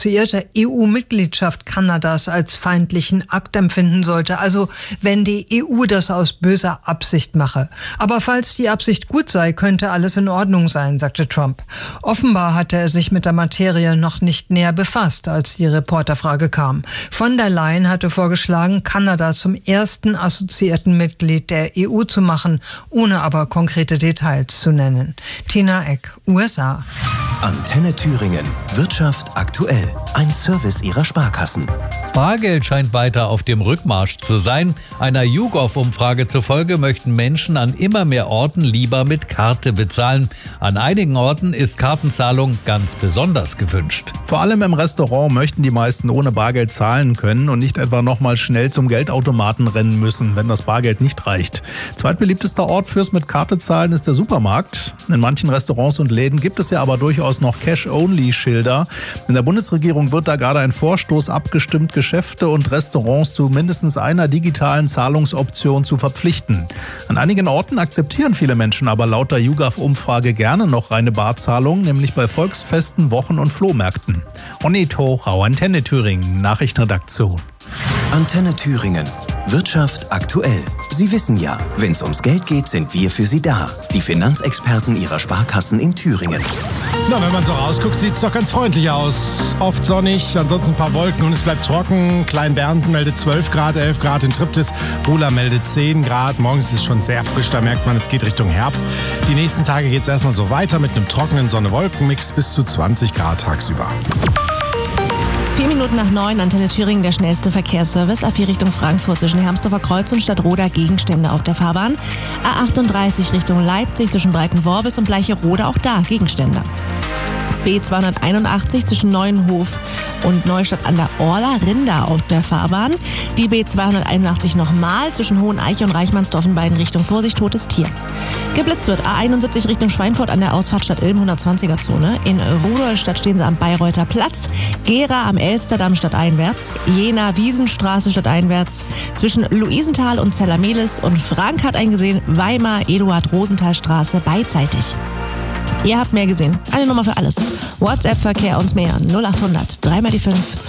assoziierte EU-Mitgliedschaft Kanadas als feindlichen Akt empfinden sollte. Also wenn die EU das aus böser Absicht mache. Aber falls die Absicht gut sei, könnte alles in Ordnung sein, sagte Trump. Offenbar hatte er sich mit der Materie noch nicht näher befasst, als die Reporterfrage kam. Von der Leyen hatte vorgeschlagen, Kanada zum ersten assoziierten Mitglied der EU zu machen, ohne aber konkrete Details zu nennen. Tina Eck, USA. Antenne Thüringen. Wirtschaft aktuell. Ein Service Ihrer Sparkassen. Bargeld scheint weiter auf dem Rückmarsch zu sein. Einer YouGov-Umfrage zufolge möchten Menschen an immer mehr Orten lieber mit Karte bezahlen. An einigen Orten ist Kartenzahlung ganz besonders gewünscht. Vor allem im Restaurant möchten die meisten ohne Bargeld zahlen können und nicht etwa nochmal schnell zum Geldautomaten rennen müssen, wenn das Bargeld nicht reicht. Zweitbeliebtester Ort fürs mit Karte zahlen ist der Supermarkt. In manchen Restaurants und Läden gibt es ja aber durchaus noch Cash-Only-Schilder. In der Bundesregierung wird da gerade ein Vorstoß abgestimmt, Geschäfte und Restaurants zu mindestens einer digitalen Zahlungsoption zu verpflichten. An einigen Orten akzeptieren viele Menschen aber laut der YouGov-Umfrage gerne noch reine Barzahlung, nämlich bei Volksfesten, Wochen- und Flohmärkten. Onni Tochau, Antenne Thüringen, Nachrichtenredaktion. Antenne Thüringen. Wirtschaft aktuell. Sie wissen ja, wenn es ums Geld geht, sind wir für Sie da. Die Finanzexperten Ihrer Sparkassen in Thüringen. Na, wenn man so rausguckt, sieht es doch ganz freundlich aus. Oft sonnig, ansonsten ein paar Wolken und es bleibt trocken. Klein-Bernten meldet 12 Grad, 11 Grad in Triptis. Rula meldet 10 Grad. Morgens ist es schon sehr frisch, da merkt man, es geht Richtung Herbst. Die nächsten Tage geht es erstmal so weiter mit einem trockenen Sonne-Wolken-Mix bis zu 20 Grad tagsüber. 4 Minuten nach 9, Antenne Thüringen, der schnellste Verkehrsservice. A4 Richtung Frankfurt zwischen Hermsdorfer Kreuz und Stadtroda Gegenstände auf der Fahrbahn. A38 Richtung Leipzig zwischen Breitenworbis und Bleicherode, auch da Gegenstände. B281 zwischen Neuenhof und Neustadt an der Orla, Rinder auf der Fahrbahn. Die B281 nochmal zwischen Hoheneiche und Reichmannsdorf in beiden Richtungen. Vorsicht, totes Tier. Geblitzt wird A71 Richtung Schweinfurt an der Ausfahrt Stadt Ilm 120er Zone. In Rudolstadt stehen sie am Bayreuther Platz. Gera am Elsterdamm stadteinwärts. Jena Wiesenstraße stadteinwärts. Zwischen Luisenthal und Zellermelis. Und Frank hat eingesehen, Weimar Eduard-Rosenthal-Straße beidseitig. Ihr habt mehr gesehen. Eine Nummer für alles. WhatsApp-Verkehr und mehr. 0800 3 mal die 5.